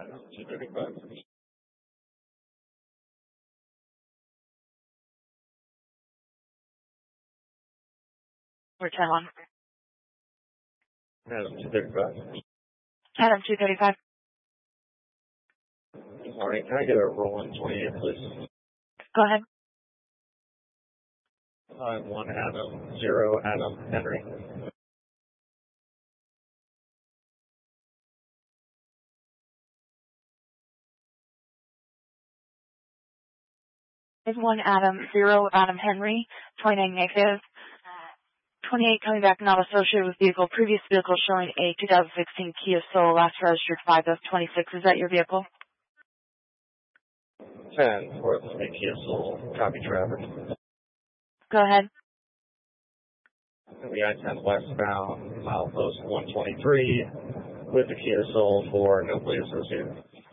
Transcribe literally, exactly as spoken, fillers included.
two thirty-five. We're ten one. Adam two thirty-five. Adam two thirty-five. All right, can I get a roll on twenty-eight, please? Go ahead. Five one Adam zero Adam Henry. Five one Adam zero Adam Henry. Twenty-nine negative. twenty-eight coming back not associated with vehicle. Previous vehicle showing a two thousand sixteen Kia Soul, last registered five F twenty-six. Is that your vehicle? ten for the Kia Soul. Copy traffic. Go ahead. The I ten westbound, mile post one twenty-three, with the Kia Soul for nobody associated.